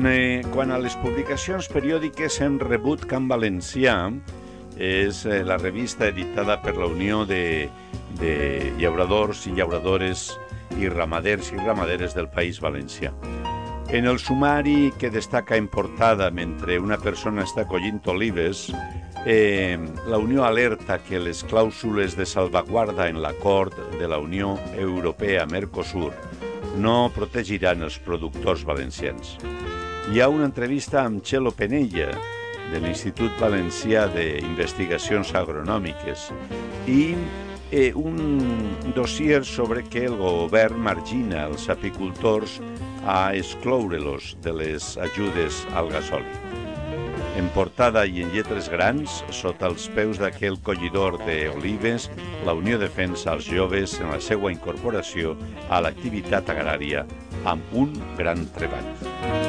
Quan a les publicacions periòdiques hem rebut Can Valencià, és la revista editada per la Unió de Llauradors i Llauradores i Ramaders i Ramaderes del País Valencià. En el sumari que destaca en portada mentre una persona està collint olives, la Unió alerta que les clàusules de salvaguarda en l'acord de la Unió Europea-Mercosur no protegiran els productors valencians. Hi ha una entrevista amb Txelo Penella, de l'Institut Valencià d'Investigacions Agronòmiques, i un dossier sobre que el govern margina els apicultors a excloure-los de les ajudes al gasoli. En portada i en lletres grans, sota els peus d'aquell collidor d'olives, la Unió defensa els joves en la seva incorporació a l'activitat agrària amb un gran treball.